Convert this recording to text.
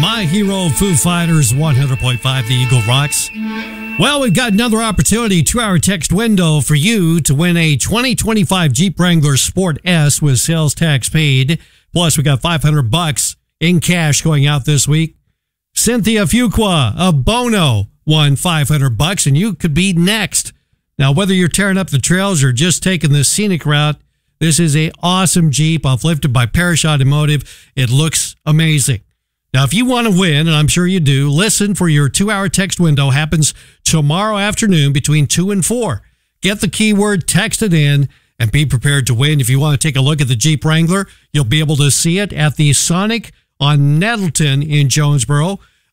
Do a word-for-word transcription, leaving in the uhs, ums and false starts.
My Hero, Foo Fighters, one hundred point five, The Eagle Rocks. Well, we've got another opportunity, two-hour text window for you to win a twenty twenty-five Jeep Wrangler Sport S with sales tax paid. Plus, we got five hundred bucks in cash going out this week. Cynthia Fuqua of Bono won five hundred bucks, and you could be next. Now, whether you're tearing up the trails or just taking the scenic route, this is an awesome Jeep uplifted by Parrish Automotive. It looks amazing. Now, if you want to win, and I'm sure you do, listen for your two-hour text window. Happens tomorrow afternoon between two and four. Get the keyword, text it in, and be prepared to win. If you want to take a look at the Jeep Wrangler, you'll be able to see it at the Sonic on Nettleton in Jonesboro.